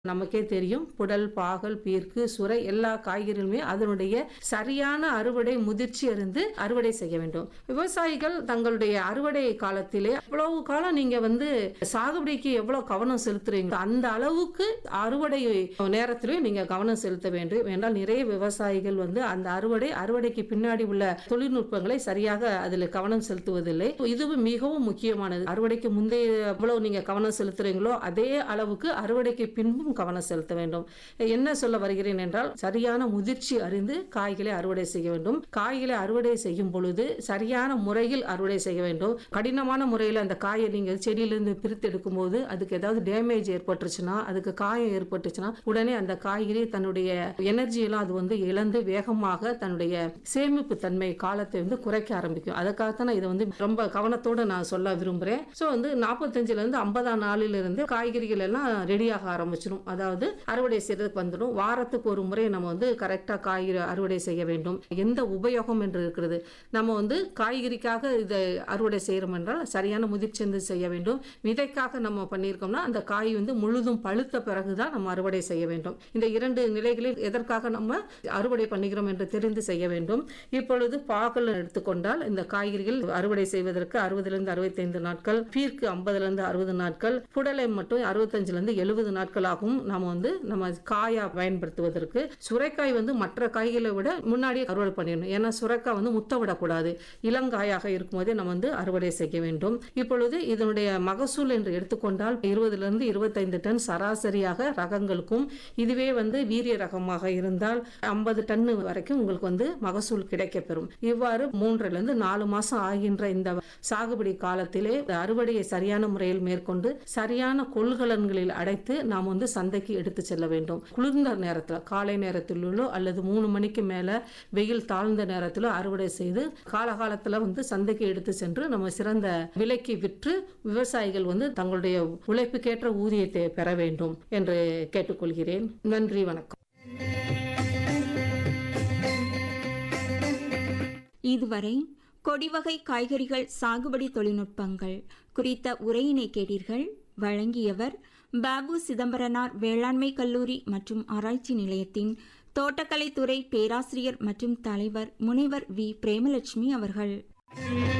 நமக்கே தெரியும், புடல், பாகல், பீர்க்கு, சுரை எல்லா காய்கறிகளுமே அதனுடைய சரியான அறுவடை முதிர்ச்சி அறிந்து அறுவடை செய்ய வேண்டும். விவசாயிகள் தங்களுடைய அறுவடை காலத்திலே எவ்வளவு காலம் நீங்க சாகுபடிக்கு எவ்வளவு கவனம் செலுத்துறீங்க அந்த அளவுக்கு அறுவடை நேரத்திலே நீங்க கவனம் செலுத்த வேண்டும். என்றால் நிறைய விவசாயிகள் அந்த அறுவடைக்கு பின்னாடி உள்ள தொழில்நுட்பங்களை சரியாக அதில் கவனம் செலுத்துவதில்லை. இதுவும் மிகவும் முக்கியமானது. அறுவடைக்கு முந்தைய எவ்வளவு நீங்க கவனம் செலுத்துறீங்களோ அதே அளவுக்கு அறுவடைக்கு பின்பும் கவனம் செலுத்த வேண்டும். என்ன சொல்ல வருகிறேன் என்றால், சரியான முதிர்ச்சி அறிந்து காய்களை அறுவடை செய்ய வேண்டும். காய்களை அறுவடை செய்யும் பொழுது சரியான முறையில் அறுவடை செய்ய வேண்டும். கடினமான முறையில் அந்த காயை நீங்க செடியிலிருந்து பிரித்து எடுக்கும் போது அதுக்கு ஏதாவது டேமேஜ் ஏற்பட்டுச்சுன்னா, அதுக்கு காயம் ஏற்பட்டுச்சுன்னா உடனே அந்த காய்கறி தன்னுடைய எனர்ஜி எல்லாம் அது இழந்து வேகமாக தன்னுடைய சேமிப்பு தன்மை காலத்தை குறைக்க ஆரம்பிக்கும். அதுக்காகத்தான் இதை ரொம்ப கவனத்தோட நான் சொல்ல விரும்புறேன். 45 இருந்து 50 நாளிலிருந்து காய்கறிகள் எல்லாம் ரெடியாக ஆரம்பிச்சிடும். அதாவது அறுவடை செய்யறதுக்கு வந்துடும். வாரத்துக்கு ஒரு முறை நம்ம கரெக்டா காய்கறி அறுவடை செய்ய வேண்டும். எந்த உபயோகம் என்று இருக்கிறது, நம்ம காய்கறிக்காக இதை அறுவடை செய்யறோம் என்றால் சரியான முதிர்ச்சி செய்ய வேண்டும். விதைக்காக நம்ம பண்ணியிருக்கோம்னா அந்த காய் முழுதும் பழுத்த பிறகுதான் நம்ம அறுவடை செய்ய வேண்டும். இந்த இரண்டு நிலைகளில் எதற்காக நம்ம அறுவடை பண்ணுகிறோம் என்று தெரிந்து செய்ய வேண்டும். இப்பொழுது பாகல் எடுத்துக்கொண்டால் இந்த காய்கறிகள் அறுவடை செய்வதற்கு 60 65 நாட்கள், பீர்க்கு 50 60 நாட்கள், புடலை மட்டும் 65 70 நாட்கள் ஆகும். நம்ம காயா பயன்படுத்துவதற்கு சுரைக்காய் மற்ற காய்களை விட முன்னாடி அறுவடை பண்ணிடணும். ஏன்னா சுரைக்காய் முத்த விடக்கூடாது. இளங்காயாக இருக்கும் போதே நம்ம அறுவடை செய்ய வேண்டும். இப்பொழுது இதனுடைய மகசூல் என்று எடுத்துக்கொண்டால் 20 25 டன் சராசரியாக ரகங்களுக்கும், இதுவே வீரிய ரகமாக இருந்தால் 50 டன் வரைக்கும் உங்களுக்கு மகசூல் கிடைக்கப்பெறும். இவ்வாறு 3 4 மாசம் ஆகின்ற இந்த சாகுபடி காலத்திலே அறுவடையை சரியான முறையில் மேற்கொண்டு சரியான கொள்கலன்களில் அடைத்து நாம் சந்தைக்கு எடுத்து செல்ல வேண்டும். குளிர்ந்த நேரத்தில், காலை நேரத்திலோ அல்லது 3 மணிக்கு மேல வெயில் தாழ்ந்த நேரத்திலோ அறுவடை செய்து காலகாலத்தில் சந்தைக்கு எடுத்து சென்று நம்ம சிறந்த விலைக்கு விற்று விவசாயிகள் தங்களுடைய உழைப்புக்கேற்ற ஊதியத்தை பெற வேண்டும் என்று கேட்டுக்கொள்கிறேன். நன்றி, வணக்கம். இதுவரை கொடிவகை காய்கறிகள் சாகுபடி தொழில்நுட்பங்கள் குறித்த உரையினை கேட்டீர்கள். வழங்கியவர் பாபு சிதம்பரனார் வேளாண்மை கல்லூரி மற்றும் ஆராய்ச்சி நிலையத்தின் தோட்டக்கலைத்துறை பேராசிரியர் மற்றும் தலைவர் முனைவர் வி. பிரேமலட்சுமி அவர்கள்.